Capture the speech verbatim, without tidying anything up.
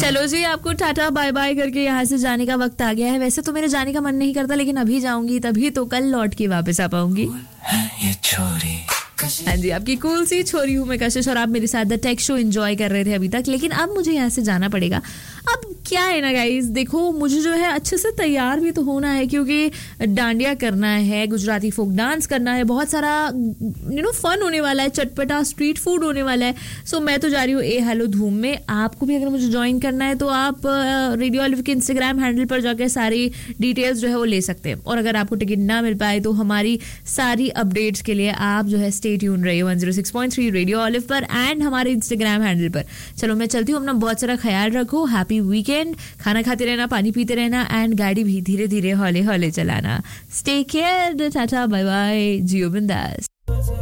चलो जी, आपको tata bye bye करके यहाँ से जाने का वक्त आ गया है. वैसे तो मेरे जाने का मन नहीं करता, लेकिन अभी जाऊंगी तभी तो कल लौट के वापस आ पाऊंगी. हाँ जी, आपकी कूल सी छोरी हूँ मैं कशिश, और आप मेरे साथ द टेक शो एंजॉय कर रहे थे अभी तक. लेकिन अब मुझे यहाँ से जाना पड़ेगा. अब क्या है ना गाइस, देखो मुझे जो है अच्छे से तैयार भी तो होना है, क्योंकि डांडिया करना है, गुजराती फोक डांस करना है, बहुत सारा यू नो फन होने वाला है, चटपटा स्ट्रीट फूड होने वाला है. सो मैं तो जा रही हूँ ए हेलो धूम में. आपको भी अगर मुझे ज्वाइन करना है तो आप रेडियो ऑलिव के इंस्टाग्राम हैंडल पर जाकर सारी डिटेल्स जो है वो ले सकते हैं. और अगर आपको टिकट ना मिल पाए तो हमारी सारी अपडेट्स के लिए आप जो है स्टे ट्यून रहिए one zero six point three radio olive पर एंड हमारे इंस्टाग्राम हैंडल पर. चलो मैं चलती हूँ, अपना बहुत सारा ख्याल रखो. Happy weekend. खाना खाते रहना, पानी पीते रहना एंड गाड़ी भी धीरे धीरे हौले हौले चलाना. Stay care. Tata bye bye. जियो बिंदास.